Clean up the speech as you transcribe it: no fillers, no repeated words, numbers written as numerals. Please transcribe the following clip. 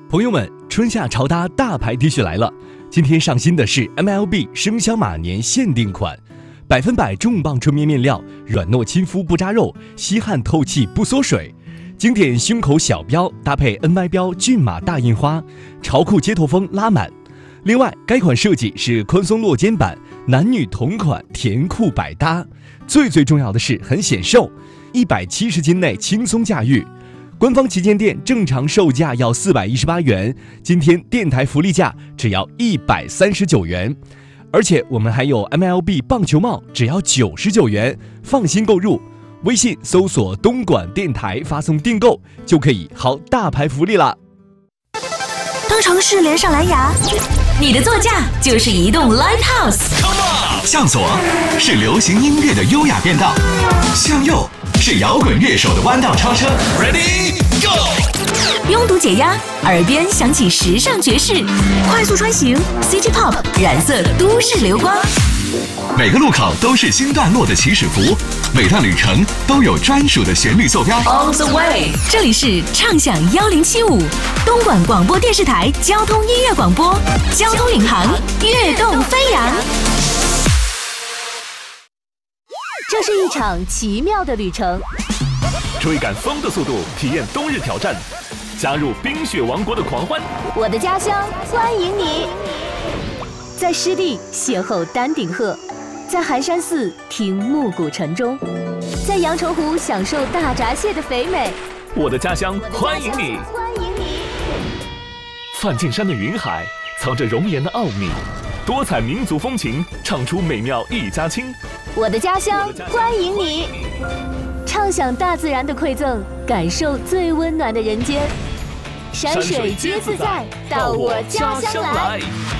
朋友们，春夏潮搭大牌 T 恤来了。今天上新的是 MLB 生肖马年限定款，100%重磅纯棉面料，软糯亲肤不扎肉，吸汗透气不缩水。经典胸口小标搭配 NY 标骏马大印花，潮酷街头风拉满。另外，该款设计是宽松落肩版，男女同款，甜酷百搭。最重要的是很显瘦，170斤内轻松驾驭。官方旗舰店正常售价要418元，今天电台福利价只要139元，而且我们还有 MLB 棒球帽，只要99元，放心购入。微信搜索东莞电台，发送订购就可以薅大牌福利啦。 当城市连上蓝牙，你的座驾就是移动 Live House。 向左是流行音乐的优雅变道，向右是摇滚乐手的弯道超车。Ready go！ 拥堵解压，耳边响起时尚爵士，快速穿行 City Pop 染色都市流光。 每个路口都是新段落的起始符，每段旅程都有专属的旋律坐标。 On the way， 这里是畅享1075，东莞广播电视台交通音乐广播，交通领航，跃动飞扬。这是一场奇妙的旅程， 追赶风的速度，体验冬日挑战，加入冰雪王国的狂欢。 我的家乡欢迎你，在湿地邂逅丹顶鹤，在寒山寺听暮鼓晨钟，在阳澄湖享受大闸蟹的肥美。 我的家乡欢迎你，梵净山的云海藏着容颜的奥秘，多彩民族风情唱出美妙一家亲。 我的家乡欢迎你，畅享大自然的馈赠，感受最温暖的人间。山水皆自在，到我家乡来。